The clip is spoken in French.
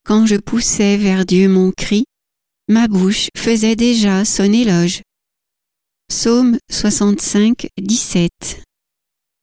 quand je poussais vers Dieu mon cri, ma bouche faisait déjà son éloge. Psaume 65, 17.